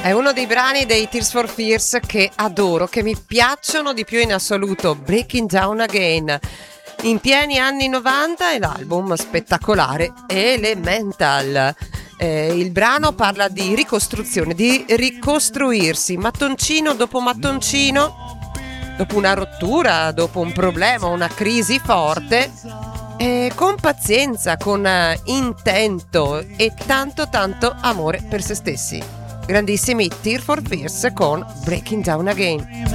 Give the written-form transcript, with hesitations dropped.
È uno dei brani dei Tears for Fears che adoro, che mi piacciono di più in assoluto, Breaking Down Again. In pieni anni 90 è l'album spettacolare Elemental. Il brano parla di ricostruzione, di ricostruirsi mattoncino dopo mattoncino, dopo una rottura, dopo un problema, una crisi forte, con pazienza, con intento e tanto amore per se stessi. Grandissimi Tears for Fears con Breaking Down Again.